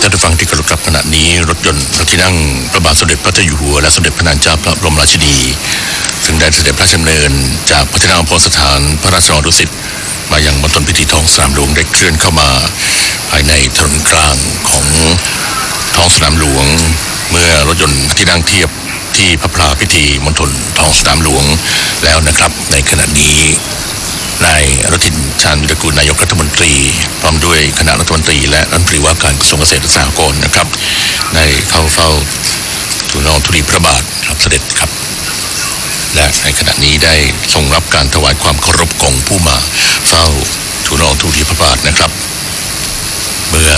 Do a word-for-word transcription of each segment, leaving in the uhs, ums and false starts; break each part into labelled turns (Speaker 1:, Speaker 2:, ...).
Speaker 1: านผู้ฟังที่เคารพครับขณะนี้รถยนต์พระที่นั่งพระบาทสมเด็จพระเจ้าอยู่หัวและสมเด็จพระนางเจ้าพระบรมราชินีซึ่งได้เสด็จพระราชดำเนินจากพระที่นั่งพระสถานพระราชวังดุสิตมายังมณฑลพิธีท้องสนามหลวงได้เคลื่อนเข้ามาภายในถนนกลางของท้องสนามหลวงเมื่อรถยนต์ที่นั่งเทียบที่พระพลาพิธีมณฑลท้องสนามหลวงแล้วนะครับในขณะนี้นายอนุทินชาญวิรากูลนายกรัฐมนตรีพร้อมด้วยคณะรัฐมนตรีและรัฐมนตรีว่าการกระทรวงเกษตรและสหกรณ์นะครับได้เข้าเฝ้าทูลน้อมธุลีพระบาทรับเสด็จครับและในขณะนี้ได้ทรงรับการถวายความเคารพของผู้มาเฝ้าทูลน้อมธุลีพระบาทนะครับเมื่อ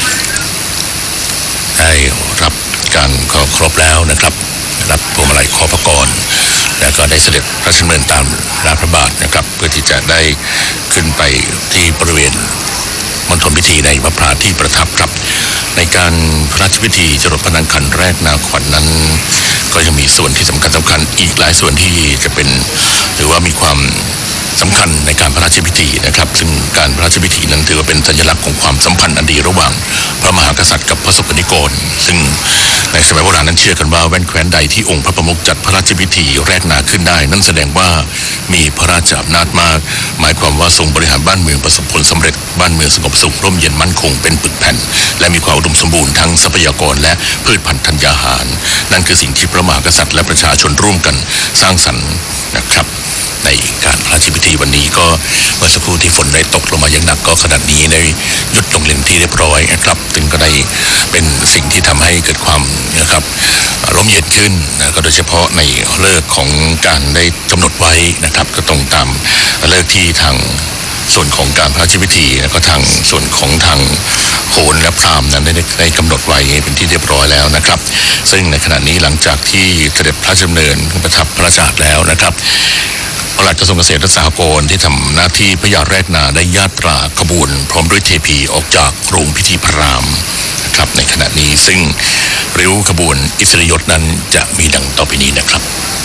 Speaker 1: ได้รับการเคารพแล้วนะครับรับพวงมาลัยขอพระกรแล้วก็ได้เสด็จพระราชดำเนินตามรอยพระบาทนะครับเพื่อที่จะได้ขึ้นไปที่บริเวณมณฑลพิธีในพระพลาที่ประทับครับในการพระราชพิธีจรดพระนางคันแรกนาขวัญ น, นั้นก็ยังมีส่วนที่สำคัญสำคัญอีกหลายส่วนที่จะเป็นหรือว่ามีความสำคัญในการพระราชพิธีนะครับซึ่งการพระราชพิธีนั้นถือว่าเป็นสัญลักษณ์ของความสัมพันธ์อันดีระหว่างพระมหากษัตริย์กับพระสกนิกรซึ่งในสมัยโบราณนั้นเชื่อกันว่าแว่นแคว้นใดที่องค์พระประมุขจัดพระราชพิธีแรกนาขึ้นได้นั่นแสดงว่ามีพระราชอำนาจมากหมายความว่าทรงบริหารบ้านเมืองประสบผลสำเร็จบ้านเมืองสงบสุขร่มเย็นมั่นคงเป็นปึกแผ่นและมีความอุดมสมบูรณ์ทั้งทรัพยากรและพืชพันธุ์ธัญญาหารนั่นคือสิ่งที่พระมหากษัตริย์และประชาชนร่วมกันสร้างสรรค์นะครับในการพระราชพิธีวันนี้ก็เมื่อสักครู่ที่ฝนได้ตกลงมาอย่างหนักก็ขณะนี้ได้หยุดลงเล่นที่เรียบร้อยนะครับซึ่งก็ได้เป็นสิ่งที่ทำให้เกิดความนะครับร่มเย็นขึ้นนะก็โดยเฉพาะในฤกษ์ของการได้กำหนดไว้นะครับก็ตรงตามฤกษ์ที่ทางส่วนของการพระราชพิธีแล้วก็ทางส่วนของทางโหรและพราหมณ์นั้นได้ได้กำหนดไว้เป็นที่เรียบร้อยแล้วนะครับซึ่งในขณะนี้หลังจากที่เสด็จพระราชดำเนินประทับพระราชอาณาแล้วนะครับปลัดกระทรวงเกษตรและสหกรณ์ที่ทำหน้าที่พระยาแรกนาได้ญาตราขบวนพร้อมด้วยเทพีออกจากโรงพิธีพระรามนะครับในขณะนี้ซึ่งริ้วขบวนอิสริยยศนั้นจะมีดังต่อไปนี้นะครับ